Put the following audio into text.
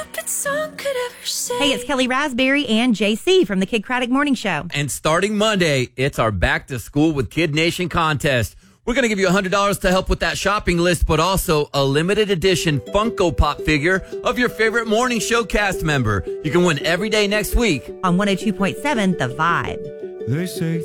stupid song could ever say. Hey, it's Kelly Raspberry and JC from the Kid Craddock Morning Show. And starting Monday, it's our Back to School with Kid Nation contest. We're going to give you $100 to help with that shopping list, but also a limited edition Funko Pop figure of your favorite morning show cast member. You can win every day next week On 102.7 The Vibe. They say